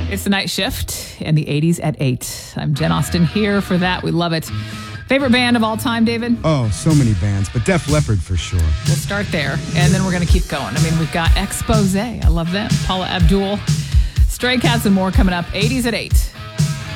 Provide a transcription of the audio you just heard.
It's the night shift and the 80s at 8. I'm Jen Austen here for that. We love it. Favorite band of all time, David? Oh, so many bands, but Def Leppard for sure. We'll start there, and then we're going to keep going. I mean, we've got Expose. I love them. Paula Abdul, Stray Cats, and more coming up. 80s at 8.